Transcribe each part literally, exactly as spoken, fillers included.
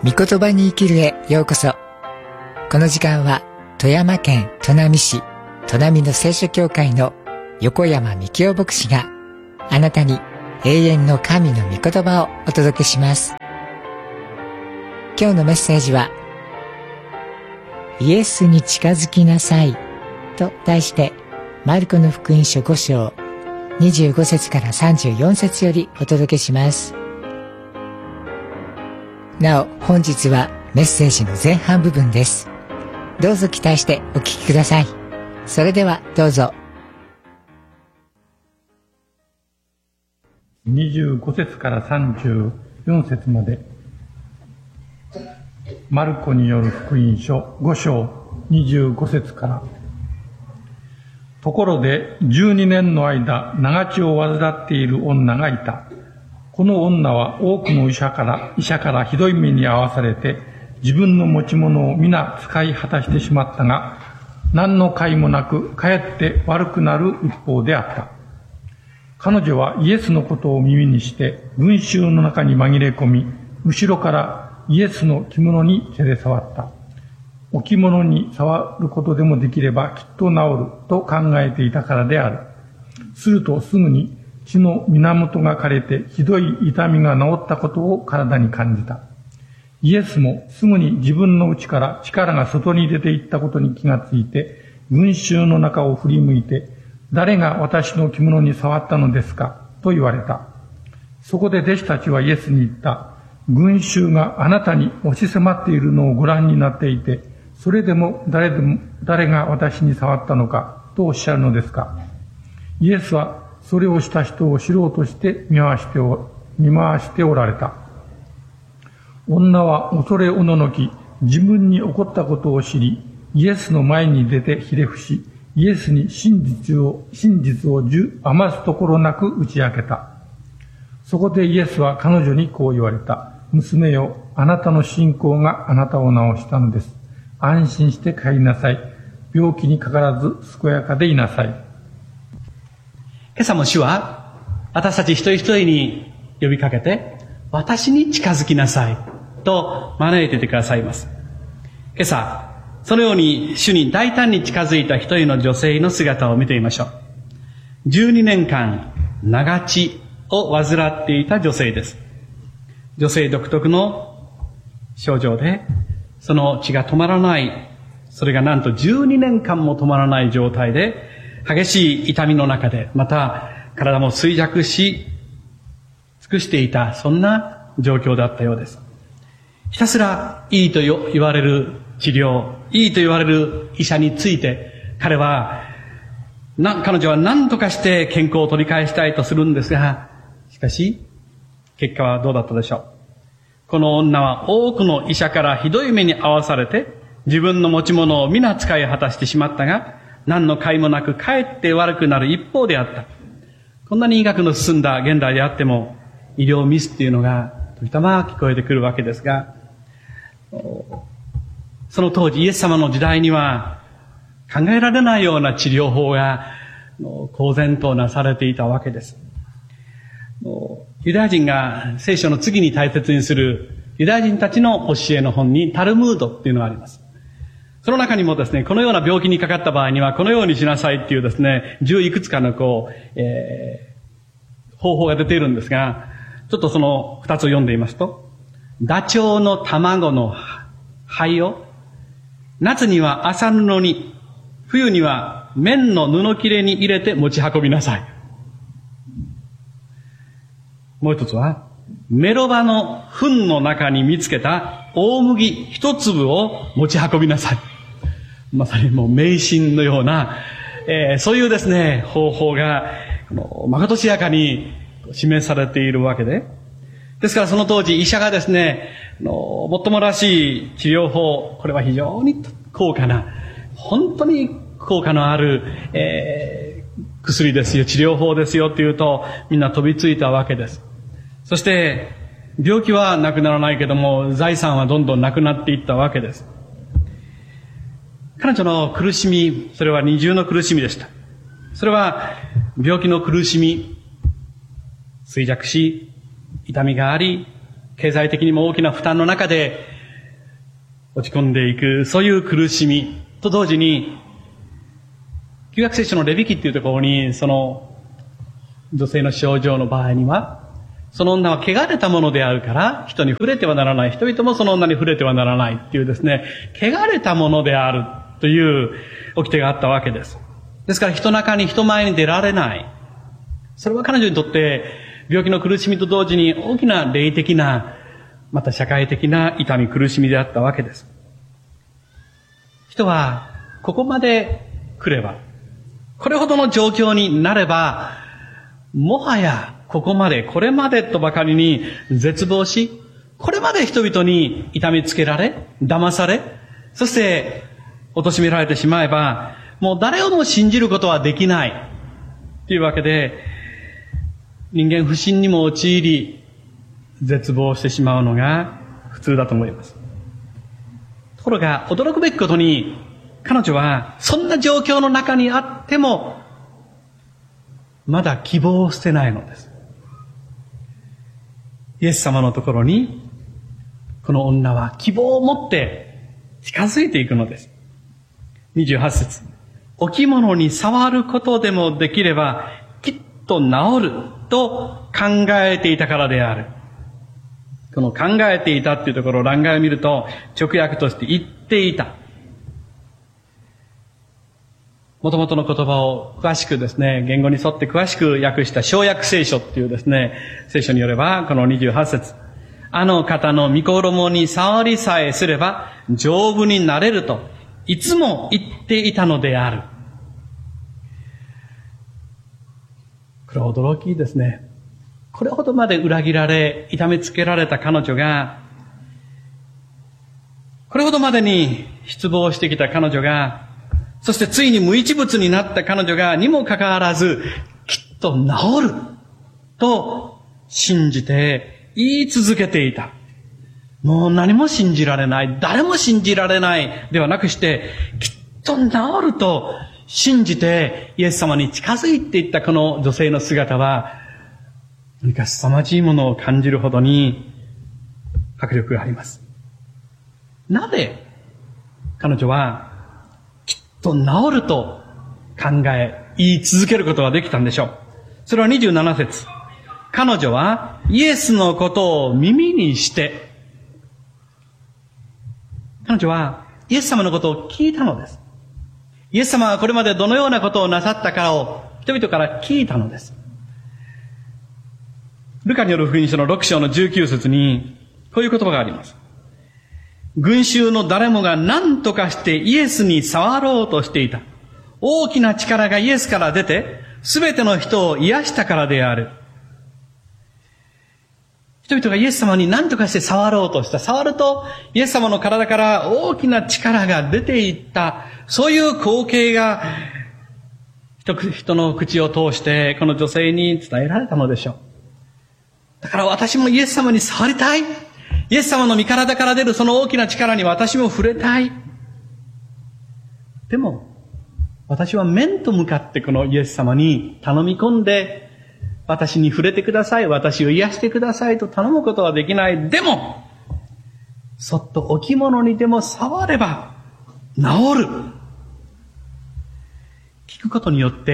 御言葉に生きるへようこそ。この時間は富山県砺波市砺波の聖書教会の横山幹夫牧師があなたに永遠の神の御言葉をお届けします。今日のメッセージはイエスに近づきなさいと題してマルコの福音書ご章にじゅうご節からさんじゅうよん節よりお届けします。なお本日はメッセージの前半部分です。どうぞ期待してお聞きください。それではどうぞ。 にじゅうご節からさんじゅうよん節まで、マルコによる福音書ご章にじゅうご節から。ところでじゅうにねんの間長血を患っている女がいた。この女は多くの医者から医者からひどい目に遭わされて、自分の持ち物を皆使い果たしてしまったが、何の甲斐もなくかえって悪くなる一方であった。彼女はイエスのことを耳にして群衆の中に紛れ込み、後ろからイエスの着物に手で触った。お着物に触ることでもできればきっと治ると考えていたからである。するとすぐに血の源が枯れてひどい痛みが治ったことを体に感じた。イエスもすぐに自分の内から力が外に出ていったことに気がついて、群衆の中を振り向いて、誰が私の着物に触ったのですかと言われた。そこで弟子たちはイエスに言った。群衆があなたに押し迫っているのをご覧になっていて、それでも誰でも誰が私に触ったのかとおっしゃるのですか。イエスはそれをした人を知ろうとして見回してお、見回しておられた。女は恐れおののき、自分に起こったことを知り、イエスの前に出てひれ伏し、イエスに真実を、真実を余すところなく打ち明けた。そこでイエスは彼女にこう言われた。娘よ、あなたの信仰があなたを治したのです。安心して帰りなさい。病気にかからず健やかでいなさい。 今朝も主は私たち一人一人に呼びかけて、私に近づきなさいと招いていてくださいます。今朝、そのように主に大胆に近づいた一人の女性の姿を見てみましょう。じゅうにねんかん長血を患っていた女性です。女性独特の症状で、その血が止まらない、それがなんとじゅうにねんかんも止まらない状態で、激しい痛みの中で、また体も衰弱し、尽くしていた、そんな状況だったようです。ひたすらいいと言われる治療、いいと言われる医者について、彼は、な、彼女は何とかして健康を取り返したいとするんですが、しかし、結果はどうだったでしょう。この女は多くの医者からひどい目に遭わされて、自分の持ち物を皆使い果たしてしまったが、何の甲斐もなくかえって悪くなる一方であった。こんなに医学の進んだ現代であっても、医療ミスっていうのが時たま聞こえてくるわけですが、その当時イエス様の時代には考えられないような治療法が公然となされていたわけです。ユダヤ人が聖書の次に大切にするユダヤ人たちの教えの本にタルムードっていうのがあります。その中にもですね、このような病気にかかった場合にはこのようにしなさいっていうですね、十いくつかのこう、えー、方法が出ているんですが、ちょっとその二つを読んでみますと、ダチョウの卵の灰を夏には麻布に、冬には綿の布切れに入れて持ち運びなさい。もう一つは、メロバの糞の中に見つけた大麦一粒を持ち運びなさい。まさにもう迷信のような、えー、そういうですね、方法が、まことしやかに示されているわけで。ですからその当時医者がですね、あのもっともらしい治療法、これは非常に高価な、本当に効果のある、えー、薬ですよ、治療法ですよっていうと、みんな飛びついたわけです。そして、病気はなくならないけども、財産はどんどんなくなっていったわけです。彼女の苦しみ、それは二重の苦しみでした。それは、病気の苦しみ、衰弱し、痛みがあり、 経済的にも大きな負担の中で落ち込んでいく、そういう苦しみと同時に、旧約聖書のレビ記っていうところに、その女性の症状の場合には、その女は汚れたものであるから、人に触れてはならない。人々もその女に触れてはならないっていうですね、汚れたものであるという掟があったわけです。ですから人中に人前に出られない。それは彼女にとって病気の苦しみと同時に大きな霊的な、また社会的な痛み苦しみであったわけです。人はここまで来れば、これほどの状況になれば、もはやここまで、これまでとばかりに絶望し、これまで人々に痛みつけられ、騙され、そして貶められてしまえば、もう誰をも信じることはできない。というわけで、人間不信にも陥り、絶望してしまうのが普通だと思います。ところが、驚くべきことに、彼女はそんな状況の中にあっても、まだ希望を捨てないのです。イエス様のところに、この女は希望を持って近づいていくのです。にじゅうはち節。置物に触ることでもできれば、きっと治ると考えていたからである。この考えていたっていうところを欄外を見ると、直訳として言っていた。元々の言葉を詳しくですね、言語に沿って詳しく訳した小訳聖書っていうですね、聖書によれば、このにじゅうはち節。あの方の御衣に触りさえすれば丈夫になれると、いつも言っていたのである。これは驚きですね。これほどまで裏切られ、痛めつけられた彼女が、これほどまでに失望してきた彼女が、そしてついに無一物になった彼女が、にもかかわらず、きっと治ると信じて言い続けていた。もう何も信じられない、誰も信じられないではなくして、きっと治ると信じてイエス様に近づいていったこの女性の姿は、何か凄まじいものを感じるほどに迫力があります。なぜ彼女はきっと治ると考え、言い続けることができたんでしょう。それはにじゅうなな節。彼女はイエスのことを耳にして、彼女はイエス様のことを聞いたのです。イエス様はこれまでどのようなことをなさったかを人々から聞いたのです。ルカによる福音書のろく章のじゅうきゅう節にこういう言葉があります。群衆の誰もが何とかしてイエスに触ろうとしていた。大きな力がイエスから出て、すべての人を癒したからである。人々がイエス様に何とかして触ろうとした。触ると、イエス様の体から大きな力が出ていった。そういう光景が、人の口を通して、この女性に伝えられたのでしょう。だから私もイエス様に触りたい。イエス様の身体から出るその大きな力に私も触れたい。でも、私は面と向かってこのイエス様に頼み込んで、私に触れてください。私を癒してくださいと頼むことはできない。でも、そっと置物にでも触れば治る。聞くことによって、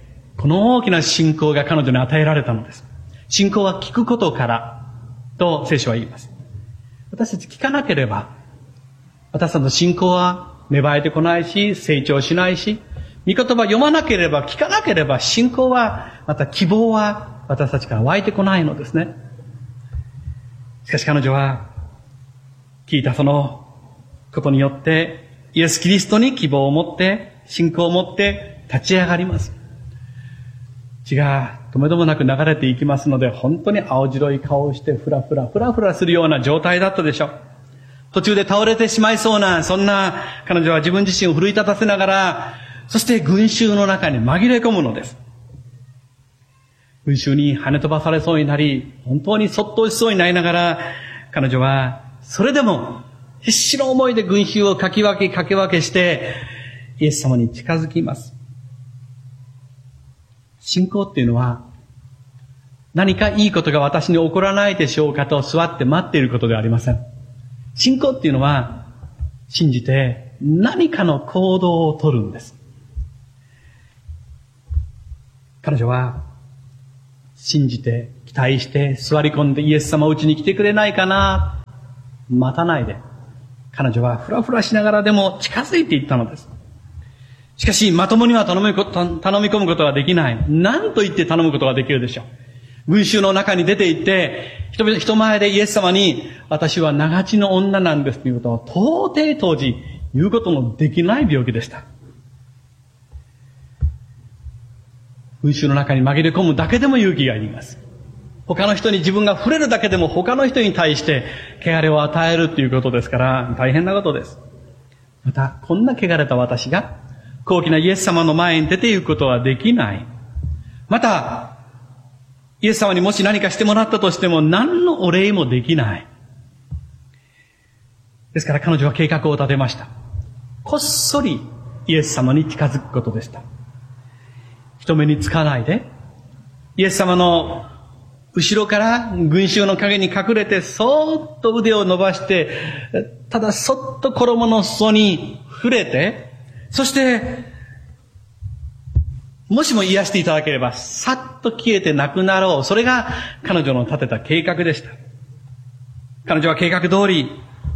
この大きな信仰が彼女に与えられたのです。信仰は聞くことからと聖書は言います。私たち聞かなければ、私たちの信仰は芽生えてこないし、成長しないし、御言葉読まなければ、聞かなければ、信仰は、また希望は私たちから湧いてこないのですね。しかし彼女は、聞いたそのことによって、イエス・キリストに希望を持って、信仰を持って立ち上がります。血が止めどもなく流れていきますので、本当に青白い顔をして、ふらふら、ふらふらするような状態だったでしょう。途中で倒れてしまいそうな、そんな彼女は自分自身を奮い立たせながら、そして群衆の中に紛れ込むのです。群衆に跳ね飛ばされそうになり、本当にそっとしそうになりながら、彼女はそれでも必死の思いで群衆をかき分けかけ分けして、イエス様に近づきます。信仰っていうのは、 何かいいことが私に起こらないでしょうかと座って待っていることではありません。信仰っていうのは、信じて何かの行動をとるんです。彼女は、信じて、期待して、座り込んでイエス様うちに来てくれないかな、待たないで。彼女はふらふらしながらでも近づいていったのです。しかし、まともには頼み、頼み込むことはできない。何と言って頼むことができるでしょう。群衆の中に出て行って、人々、人前でイエス様に、私は長血の女なんですということを到底当時言うことのできない病気でした。群衆の中に紛れ込むだけでも勇気がいります。他の人に自分が触れるだけでも他の人に対して汚れを与えるということですから大変なことです。また、こんな汚れた私が高貴なイエス様の前に出て行くことはできない。また、イエス様にもし何かしてもらったとしても何のお礼もできない。ですから彼女は計画を立てました。こっそりイエス様に近づくことでした。人目につかないで、イエス様の後ろから群衆の影に隠れて、そーっと腕を伸ばして、ただそっと衣の裾に触れて、そして、もしも癒していただければ、さっと消えてなくなろう。それが彼女の立てた計画でした。彼女は計画通り、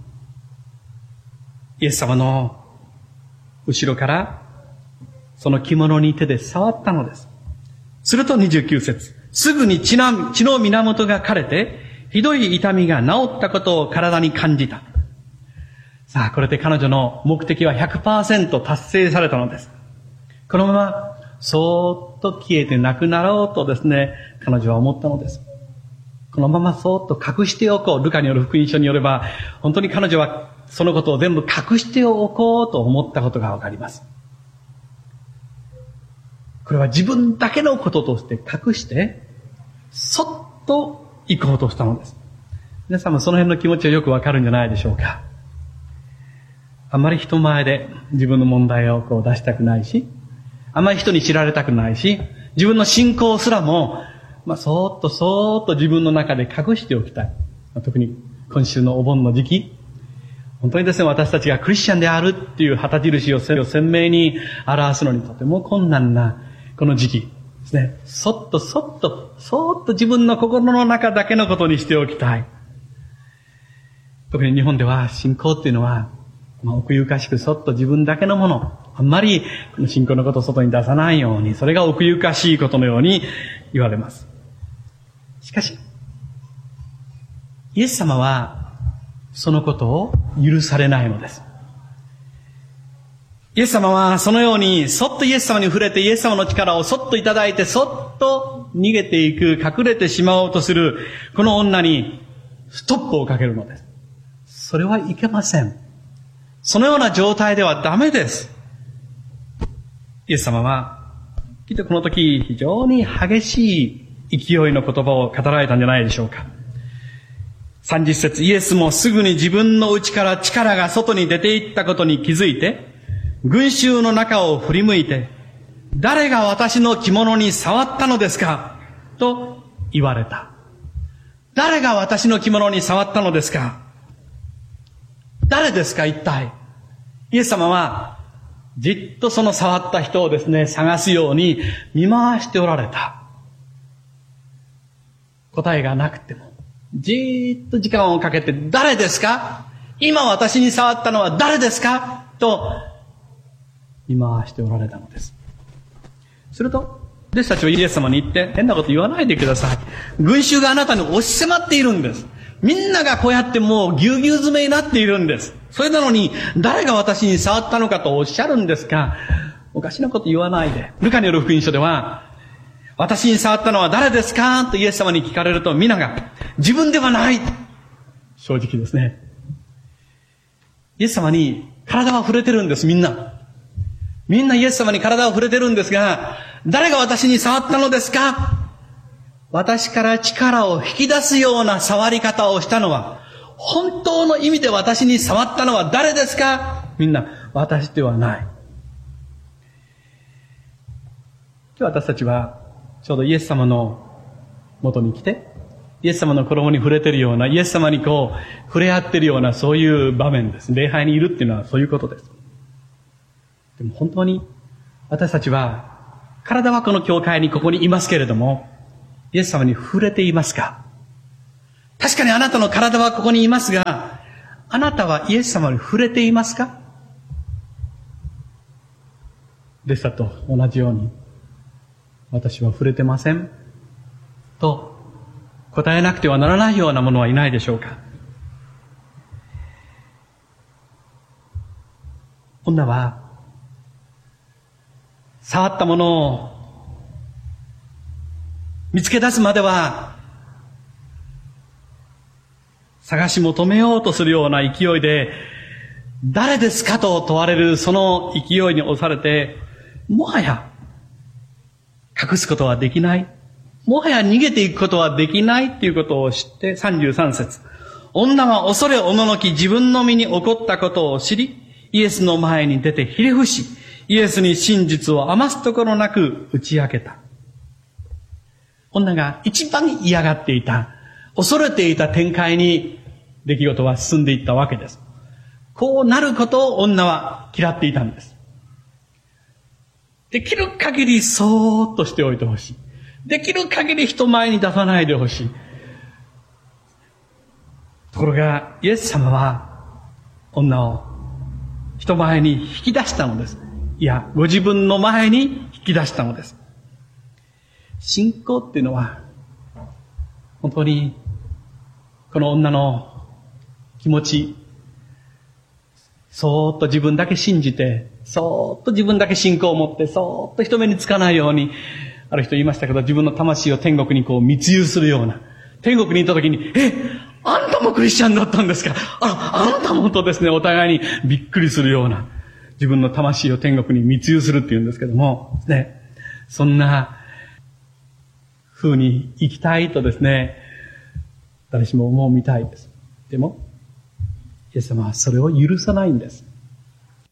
イエス様の後ろから、その着物に手で触ったのです。するとにじゅうきゅう節。すぐに血の、血の源が枯れて、ひどい痛みが治ったことを体に感じた。さあ、これで彼女の目的は ひゃくパーセント 達成されたのです。このまま、そーっと消えてなくなろうとですね、彼女は思ったのです。このままそーっと隠しておこう。ルカによる福音書によれば、本当に彼女はそのことを全部隠しておこうと思ったことがわかります。これは自分だけのこととして隠して、そっと行こうとしたのです。皆さんもその辺の気持ちはよくわかるんじゃないでしょうか。あんまり人前で自分の問題をこう出したくないし、あんまり人に知られたくないし、自分の信仰すらも、まあ、そーっとそーっと自分の中で隠しておきたい。特に今週のお盆の時期、本当にですね、私たちがクリスチャンであるっていう旗印を鮮明に表すのにとても困難なこの時期ですね。そっとそっと、そーっと自分の心の中だけのことにしておきたい。特に日本では信仰っていうのは、まあ、奥ゆかしくそっと自分だけのもの。あんまりこの信仰のことを外に出さないように、それが奥ゆかしいことのように言われます。しかし、イエス様はそのことを許されないのです。イエス様はそのようにそっとイエス様に触れてイエス様の力をそっといただいてそっと逃げていく、隠れてしまおうとするこの女にストップをかけるのです。それはいけません。そのような状態ではダメです。イエス様はきっとこの時非常に激しい勢いの言葉を語られたんじゃないでしょうか。さんじゅっ節、イエスもすぐに自分の内から力が外に出ていったことに気づいて、群衆の中を振り向いて、誰が私の着物に触ったのですかと言われた。誰が私の着物に触ったのですか？誰ですか一体？イエス様はじっとその触った人をですね、探すように見回しておられた。答えがなくても、じーっと時間をかけて、誰ですか？今私に触ったのは誰ですか？と見回しておられたのです。すると、弟子たちはイエス様に言って、変なこと言わないでください。群衆があなたに押し迫っているんです。みんながこうやってもうぎゅうぎゅう詰めになっているんです。それなのに、誰が私に触ったのかとおっしゃるんですか？おかしなこと言わないで。ルカによる福音書では、私に触ったのは誰ですかとイエス様に聞かれると、皆が自分ではない。正直ですね。イエス様に体は触れてるんです、みんな。みんなイエス様に体を触れてるんですが、誰が私に触ったのですか？私から力を引き出すような触り方をしたのは、本当の意味で私に触ったのは誰ですか？みんな、私ではない。今日私たちは、ちょうどイエス様の元に来て、イエス様の衣に触れてるような、イエス様にこう、触れ合ってるような、そういう場面です。礼拝にいるっていうのはそういうことです。でも本当に、私たちは、体はこの教会にここにいますけれども、イエス様に触れていますか？確かにあなたの体はここにいますが、あなたはイエス様に触れていますか？でしたと同じように、私は触れてません。と、答えなくてはならないようなものはいないでしょうか。女は、触ったものを見つけ出すまでは、探し求めようとするような勢いで、誰ですかと問われるその勢いに押されて、もはや隠すことはできない。もはや逃げていくことはできないっていうことを知って、さんじゅうさん節。女は恐れおののき自分の身に起こったことを知り、イエスの前に出てひれ伏し、イエスに真実を余すところなく打ち明けた。女が一番嫌がっていた、恐れていた展開に出来事は進んでいったわけです。こうなることを女は嫌っていたんです。できる限りそーっとしておいてほしい。できる限り人前に出さないでほしい。ところが、イエス様は女を人前に引き出したのです。いや、ご自分の前に引き出したのです。信仰っていうのは、本当に、この女の気持ち、そーっと自分だけ信じて、そーっと自分だけ信仰を持って、そーっと人目につかないように、ある人言いましたけど、自分の魂を天国にこう密輸するような。天国に行った時に、え、あんたもクリスチャンだったんですか？あ、あなたも本当ですね、お互いにびっくりするような。自分の魂を天国に密輸するって言うんですけども、ね、そんな風に生きたいとですね、誰しも思うみたいです。でも、イエス様はそれを許さないんです。